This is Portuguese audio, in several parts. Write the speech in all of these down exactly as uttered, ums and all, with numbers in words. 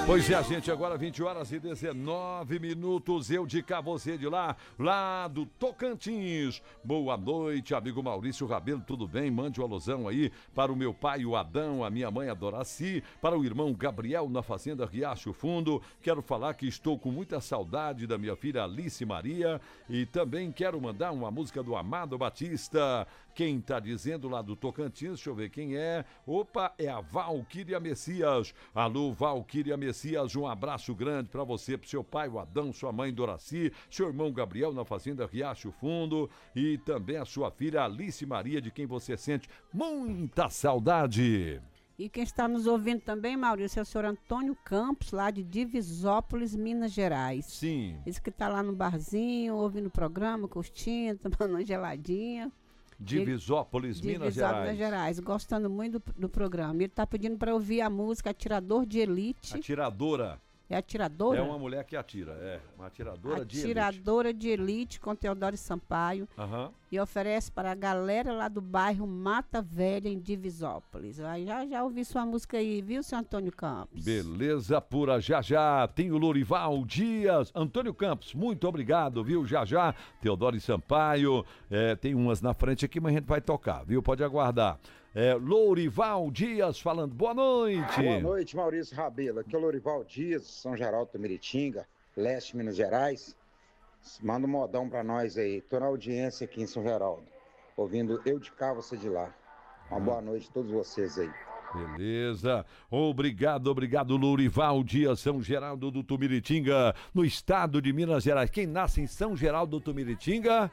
Pois é, gente, agora vinte horas e dezenove minutos, eu de cá, você de lá, lá do Tocantins. Boa noite, amigo Maurício Rabelo, tudo bem? Mande uma alusão aí para o meu pai, o Adão, a minha mãe, a Doraci, para o irmão Gabriel, na fazenda Riacho Fundo. Quero falar que estou com muita saudade da minha filha Alice Maria e também quero mandar uma música do Amado Batista. Quem tá dizendo lá do Tocantins, deixa eu ver quem é. Opa, é a Valquíria Messias. Alô, Valquíria Messias, um abraço grande pra você, pro seu pai, o Adão, sua mãe, Doraci, seu irmão Gabriel, na fazenda Riacho Fundo, e também a sua filha Alice Maria, de quem você sente muita saudade. E quem está nos ouvindo também, Maurício, é o senhor Antônio Campos, lá de Divisópolis, Minas Gerais. Sim. Esse que tá lá no barzinho, ouvindo o programa, curtindo, tomando uma geladinha. Divisópolis, de, Minas Divisópolis, Gerais. Minas Gerais, gostando muito do, do programa. Ele está pedindo para ouvir a música Atirador de Elite. Atiradora. É atiradora? É uma mulher que atira, é. Uma atiradora, de elite. Atiradora de Elite, com Teodoro Sampaio. Uhum. E oferece para a galera lá do bairro Mata Velha, em Divisópolis. Aí já, já ouvi sua música aí, viu, seu Antônio Campos? Beleza pura, já já. Tem o Lourival Dias. Antônio Campos, muito obrigado, viu? Já já. Teodoro Sampaio. É, tem umas na frente aqui, mas a gente vai tocar, viu? Pode aguardar. É, Lourival Dias falando, boa noite. Boa noite, Maurício Rabelo. Aqui é o Lourival Dias, São Geraldo do Miritinga, leste Minas Gerais. Manda um modão pra nós aí. Tô na audiência aqui em São Geraldo, ouvindo Eu de Cá, Você de Lá. Uma boa noite a todos vocês aí. Beleza, obrigado, obrigado, Lourival Dias, São Geraldo do Tumiritinga, no estado de Minas Gerais. Quem nasce em São Geraldo do Tumiritinga?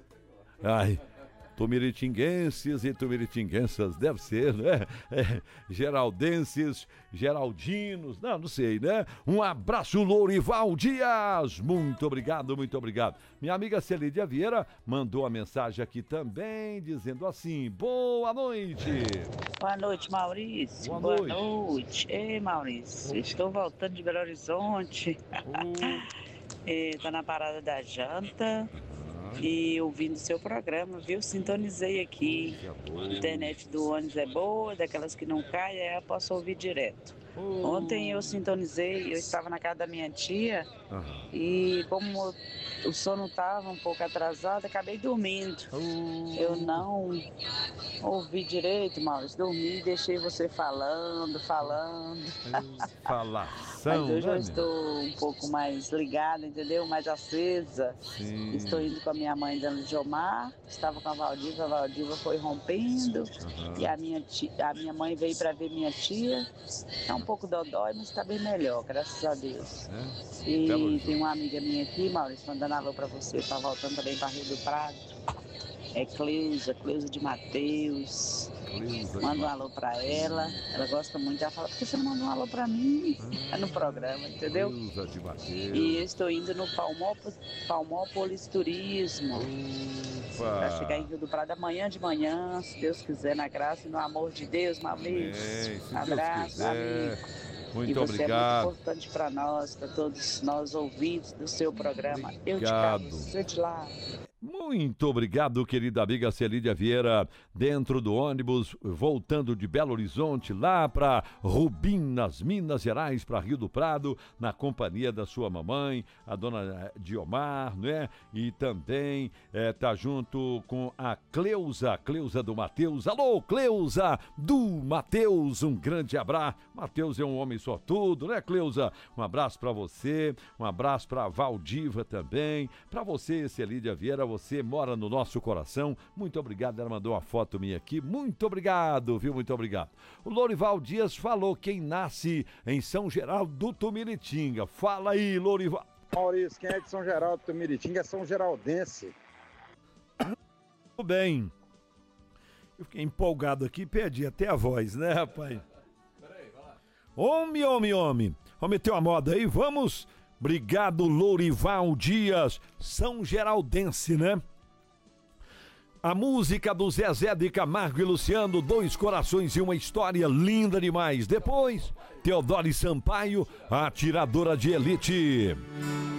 Ai... Tumiritinguenses e tumiritinguensas, deve ser, né? É, geraldenses, geraldinos, não, não sei, né? Um abraço, Lourival Dias, muito obrigado, muito obrigado. Minha amiga Celídia Vieira mandou a mensagem aqui também, dizendo assim, boa noite. Boa noite, Maurício. Boa, boa noite. noite. Ei, Maurício, Oi. Estou voltando de Belo Horizonte. Estou na parada da janta. E ouvindo seu programa, viu? Sintonizei aqui. A internet do ônibus é boa, daquelas que não caem, aí eu posso ouvir direto. Oh. Ontem eu sintonizei, eu estava na casa da minha tia uhum. E como o sono estava um pouco atrasado, acabei dormindo. Oh. Eu não ouvi direito, Maurício, dormi e deixei você falando, falando. Falação, mas hoje né, eu estou um pouco mais ligada, entendeu? Mais acesa. Sim. Estou indo com a minha mãe dando Jomar, estava com a Valdiva, a Valdiva foi rompendo uhum. E a minha, tia, a minha mãe veio para ver minha tia. É um pouco dodói, mas está bem melhor, graças a Deus. É? E tem uma amiga minha aqui, Maurício, mandando alô para você, está voltando também para Rio do Prado. É Cleusa, Cleusa de Mateus. Manda um alô pra ela. Ela gosta muito. Ela fala, por que você não manda um alô pra mim? Ah, no programa, entendeu? Cleusa de Mateus. E eu estou indo no Palmópolis, Palmópolis Turismo. Para chegar em Rio do Prado amanhã de manhã, se Deus quiser, na graça e no amor de Deus, Maurício. Um abraço, amigo. Muito e você obrigado. É muito importante para nós, para todos nós ouvintes do seu programa. Obrigado. Eu de cá, você de lá. Muito obrigado, querida amiga Celídia Vieira, dentro do ônibus, voltando de Belo Horizonte, lá para Rubinas, Minas Gerais, para Rio do Prado, na companhia da sua mamãe, a dona Diomar, né? E também é, tá junto com a Cleusa, Cleusa do Mateus. Alô, Cleusa do Mateus, um grande abraço. Mateus é um homem sortudo, né, Cleusa? Um abraço para você, um abraço para Valdiva também, para você, Celídia Vieira. Você mora no nosso coração, muito obrigado, ela mandou uma foto minha aqui, muito obrigado, viu, muito obrigado. O Lourival Dias falou quem nasce em São Geraldo do Tumiritinga, fala aí, Lourival. Maurício, quem é de São Geraldo do Tumiritinga é São Geraldense. Tudo bem, eu fiquei empolgado aqui, perdi até a voz, né, rapaz? Peraí, vai lá. Homem, homem, homem, vamos meter uma moda aí, vamos... Obrigado, Lourival Dias, São Geraldense, né? A música do Zezé de Camargo e Luciano, Dois Corações e uma História linda demais. Depois, Teodoro Sampaio, a Atiradora de Elite.